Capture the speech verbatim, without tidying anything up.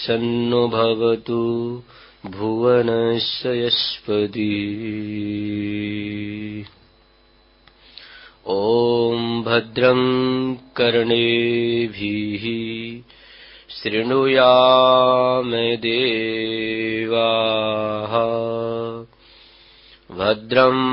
सन्नो भवतु भुवनस्य यस्पतिः। ॐ भद्रं कर्णेभिः शृणुयाम देवाः, भद्रं